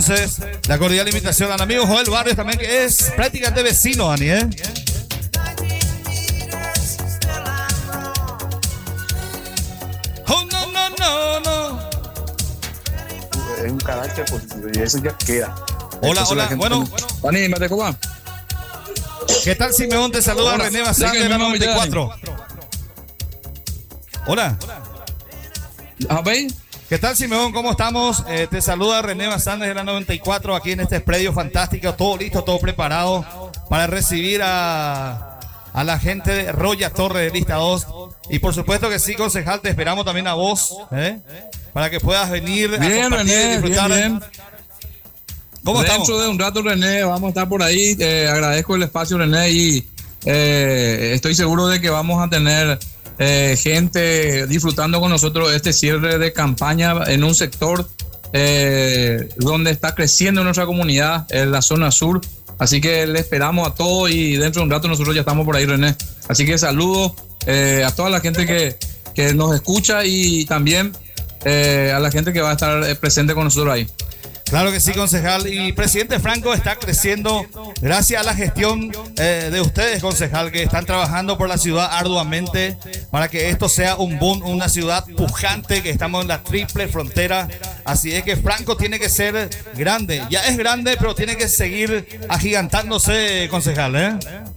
Entonces, la cordial invitación al amigo Joel Barrios también, que es prácticamente vecino, Dani, ¿eh? Oh, no, no, no, no. Es un carácter positivo y eso ya queda. Hola, hola, bueno. Dani, ¿me te cómo? ¿Qué tal, Simeón? Te saluda René Bazán de la 94. Hola. ¿Qué tal, Simeón? ¿Cómo estamos? Te saluda René Bazán de la 94 aquí en este predio fantástico. Todo listo, todo preparado para recibir a la gente de Roya Torre de Lista 2. Y por supuesto que sí, concejal, te esperamos también a vos, para que puedas venir bien, a compartir René, y disfrutar. Bien. ¿Cómo estamos? Dentro de un rato, René, vamos a estar por ahí. Agradezco el espacio, René, y estoy seguro de que vamos a tener gente disfrutando con nosotros este cierre de campaña en un sector donde está creciendo nuestra comunidad, en la zona sur. Así que le esperamos a todos y dentro de un rato nosotros ya estamos por ahí, René. Así que saludos a toda la gente que nos escucha y también a la gente que va a estar presente con nosotros ahí. Claro que sí, concejal. Y presidente Franco está creciendo gracias a la gestión de ustedes, concejal, que están trabajando por la ciudad arduamente para que esto sea un boom, una ciudad pujante, que estamos en la triple frontera. Así es que Franco tiene que ser grande. Ya es grande, pero tiene que seguir agigantándose, concejal, ¿eh?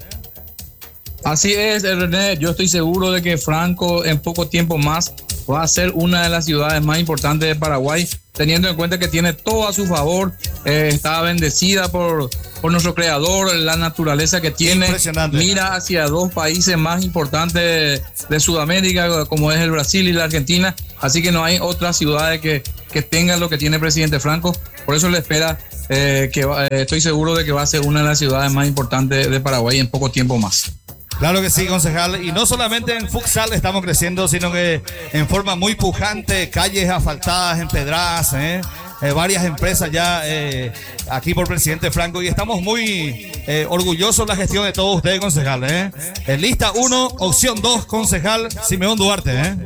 Así es, René. Yo estoy seguro de que Franco en poco tiempo más va a ser una de las ciudades más importantes de Paraguay, teniendo en cuenta que tiene todo a su favor, está bendecida por nuestro creador, la naturaleza que tiene, mira hacia dos países más importantes de Sudamérica, como es el Brasil y la Argentina, así que no hay otras ciudades que tengan lo que tiene presidente Franco, por eso le espera, estoy seguro de que va a ser una de las ciudades más importantes de Paraguay en poco tiempo más. Claro que sí, concejal, y no solamente en futsal estamos creciendo, sino que en forma muy pujante, calles asfaltadas, empedradas, varias empresas ya aquí por presidente Franco, y estamos muy orgullosos de la gestión de todos ustedes, concejal. En lista 1, opción 2, concejal Simeón Duarte.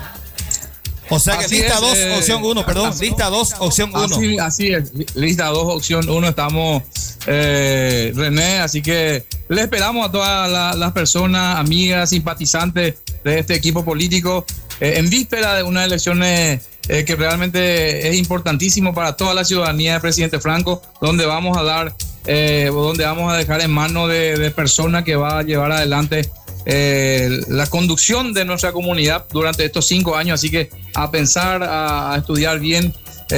O sea que así lista es, 2, opción 1, perdón, lista 2, opción 1. Así es, lista 2, opción 1 estamos, René, así que le esperamos a todas las personas, amigas, simpatizantes de este equipo político, en víspera de unas elecciones que realmente es importantísimo para toda la ciudadanía de presidente Franco, donde vamos a dejar en manos de personas que va a llevar adelante la conducción de nuestra comunidad durante estos 5 años, así que a pensar, a estudiar bien.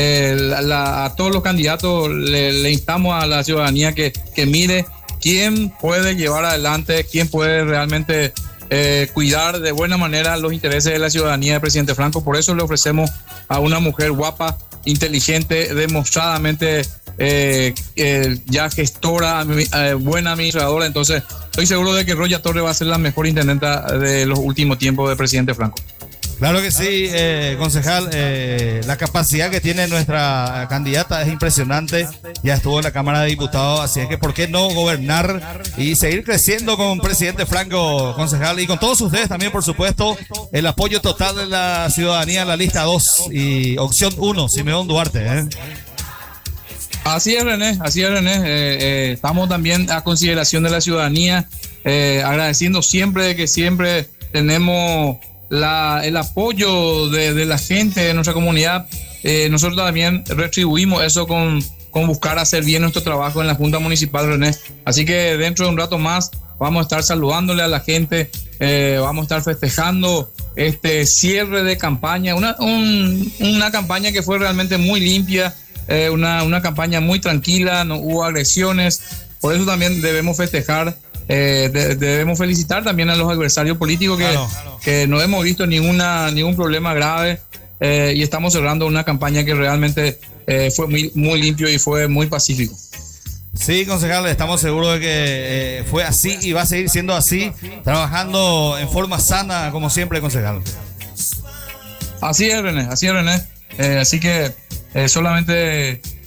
A todos los candidatos le instamos a la ciudadanía que mire quién puede llevar adelante, quién puede realmente cuidar de buena manera los intereses de la ciudadanía del presidente Franco. Por eso le ofrecemos a una mujer guapa, inteligente, demostradamente ya gestora, buena administradora. Entonces estoy seguro de que Roya Torre va a ser la mejor intendenta de los últimos tiempos del presidente Franco. Claro que sí, concejal, la capacidad que tiene nuestra candidata es impresionante, ya estuvo en la Cámara de Diputados, así es que ¿por qué no gobernar y seguir creciendo con presidente Franco, concejal? Y con todos ustedes también, por supuesto, el apoyo total de la ciudadanía en la lista 2 y opción 1, Simeón Duarte. Así es, René, estamos también a consideración de la ciudadanía, agradeciendo siempre de que siempre tenemos el apoyo de la gente de nuestra comunidad. Nosotros también retribuimos eso con buscar hacer bien nuestro trabajo en la Junta Municipal, René. Así que dentro de un rato más vamos a estar saludándole a la gente, vamos a estar festejando este cierre de campaña, una campaña que fue realmente muy limpia, una campaña muy tranquila, no hubo agresiones, por eso también debemos festejar. Debemos felicitar también a los adversarios políticos que no hemos visto ningún problema grave, y estamos cerrando una campaña que realmente fue muy limpio y fue muy pacífico. Sí, concejal, estamos seguros de que fue así y va a seguir siendo así, trabajando en forma sana como siempre, concejal. Así es, René. Así que solamente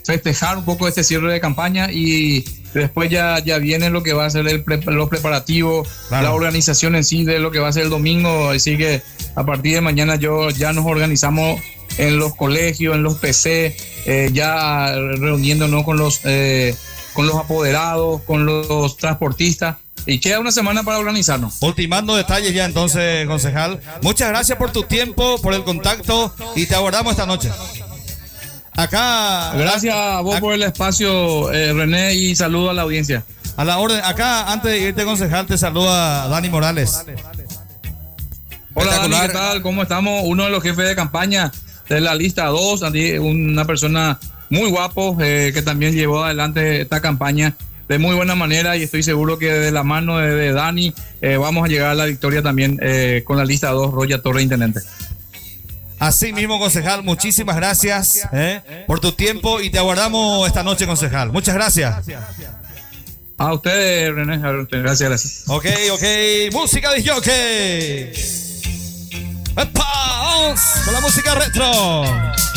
festejar un poco este cierre de campaña y después ya viene lo que va a ser los preparativos, claro, la organización en sí de lo que va a ser el domingo. Así que a partir de mañana ya nos organizamos en los colegios, en los PC, ya reuniéndonos con los apoderados, con los transportistas. Y queda una semana para organizarnos. Ultimando detalles ya entonces, concejal. Muchas gracias por tu tiempo, por el contacto y te aguardamos esta noche. Acá. Gracias a vos por el espacio, René, y saludo a la audiencia. A la orden. Acá, antes de irte, concejal, te saluda Dani Morales. Hola, Dani, ¿qué tal? ¿Cómo estamos? Uno de los jefes de campaña de la lista 2, una persona muy guapo que también llevó adelante esta campaña de muy buena manera, y estoy seguro que de la mano de Dani vamos a llegar a la victoria también con la lista 2, Roya Torre, intendente. Así mismo, concejal, muchísimas gracias por tu tiempo y te aguardamos esta noche, concejal. Muchas gracias. A ustedes, René, gracias. Ok, música de jockey. ¡Epa! ¡Vamos con la música retro!